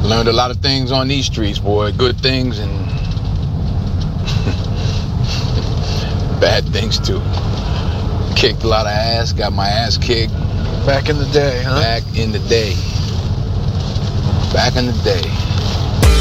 Learned a lot of things on these streets, boy. Good things and bad things too. Kicked a lot of ass, got my ass kicked. Back in the day, huh? Back in the day.